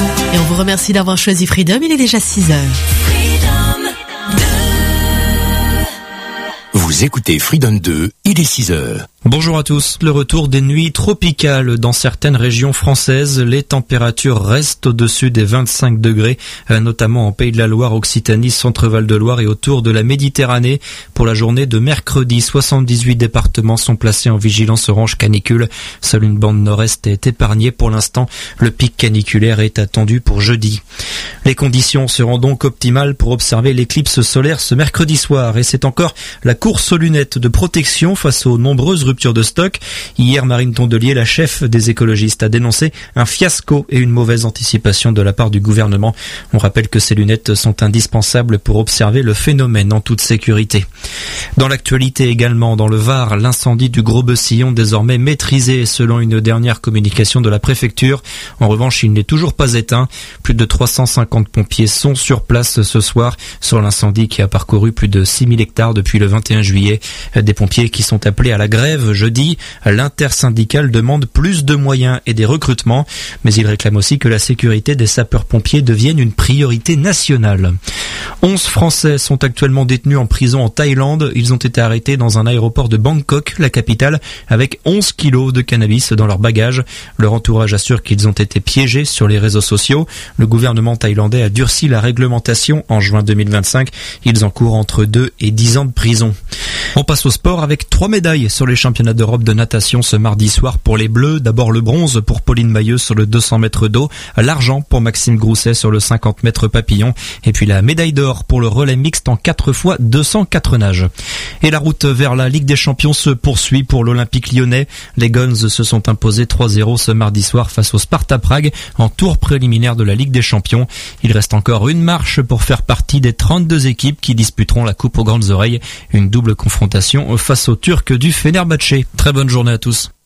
Et on vous remercie d'avoir choisi Freedom, il est déjà 6h. Vous écoutez Freedom 2, il est 6h. Bonjour à tous. Le retour des nuits tropicales dans certaines régions françaises. Les températures restent au-dessus des 25 degrés, notamment en Pays de la Loire, Occitanie, Centre-Val de Loire et autour de la Méditerranée. Pour la journée de mercredi, 78 départements sont placés en vigilance orange canicule. Seule une bande nord-est est épargnée pour l'instant. Le pic caniculaire est attendu pour jeudi. Les conditions seront donc optimales pour observer l'éclipse solaire ce mercredi soir. Et c'est encore la course aux lunettes de protection face aux nombreuses rupture de stock. Hier, Marine Tondelier, la chef des écologistes, a dénoncé un fiasco et une mauvaise anticipation de la part du gouvernement. On rappelle que ces lunettes sont indispensables pour observer le phénomène en toute sécurité. Dans l'actualité également, dans le Var, l'incendie du Gros-Bessillon désormais maîtrisé selon une dernière communication de la préfecture. En revanche, il n'est toujours pas éteint. Plus de 350 pompiers sont sur place ce soir sur l'incendie qui a parcouru plus de 6000 hectares depuis le 21 juillet. Des pompiers qui sont appelés à la grève jeudi. L'intersyndicale demande plus de moyens et des recrutements, mais il réclame aussi que la sécurité des sapeurs-pompiers devienne une priorité nationale. 11 Français sont actuellement détenus en prison en Thaïlande. Ils ont été arrêtés dans un aéroport de Bangkok, la capitale, avec 11 kilos de cannabis dans leur bagage. Leur entourage assure qu'ils ont été piégés sur les réseaux sociaux. Le gouvernement thaïlandais a durci la réglementation en juin 2025. Ils encourent entre 2 et 10 ans de prison. On passe au sport avec 3 médailles sur les championnats d'Europe de natation ce mardi soir pour les Bleus. D'abord le bronze pour Pauline Mailleux sur le 200 mètres d'eau, l'argent pour Maxime Grousset sur le 50 mètres papillon et puis la médaille d'or pour le relais mixte en 4x204 nages. Et la route vers la Ligue des Champions se poursuit pour l'Olympique lyonnais. Les Guns se sont imposés 3-0 ce mardi soir face au Sparta Prague en tour préliminaire de la Ligue des Champions. Il reste encore une marche pour faire partie des 32 équipes qui disputeront la Coupe aux grandes oreilles, une double confrontation face aux Turcs du Fenerbahçe. Très bonne journée à tous.